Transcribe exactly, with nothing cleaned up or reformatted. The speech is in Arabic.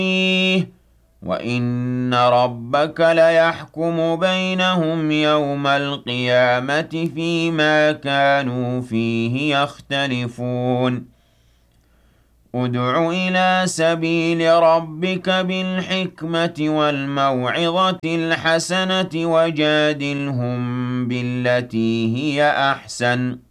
وَإِنَّ رَبَّكَ لَيَحْكُمُ بَيْنَهُمْ يَوْمَ الْقِيَامَةِ فِيمَا كَانُوا فِيهِ يَخْتَلِفُونَ ادْعُ إِلَىٰ سَبِيلِ رَبِّكَ بِالْحِكْمَةِ وَالْمَوْعِظَةِ الْحَسَنَةِ وَجَادِلْهُم بِالَّتِي هِيَ أَحْسَنُ